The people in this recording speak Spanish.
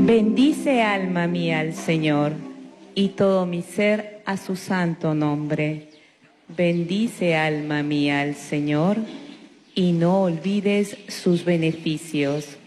Bendice alma mía al Señor, y todo mi ser a su santo nombre. Bendice alma mía al Señor, y no olvides sus beneficios.